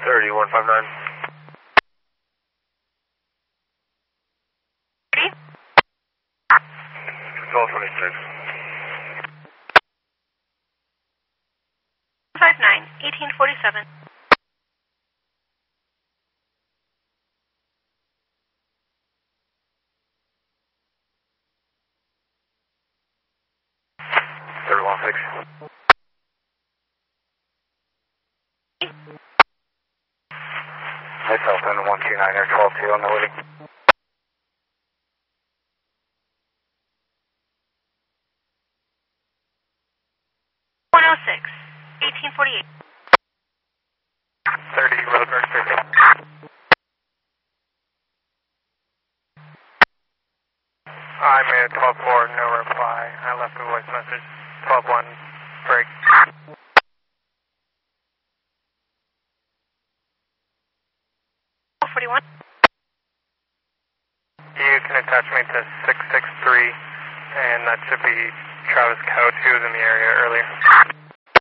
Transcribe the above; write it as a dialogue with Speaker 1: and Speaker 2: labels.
Speaker 1: 3159. 1226.
Speaker 2: 1847.
Speaker 1: 31-6. Myself and 129 or 12-2 on the Woody.
Speaker 2: 106. 1848.
Speaker 1: 30, Roadburn 50. I made a 12-4, no reply. I left a voice message. 12-1, break.
Speaker 2: 41.
Speaker 1: You can attach me to 663, and that should be Travis Couch. He was in the area earlier.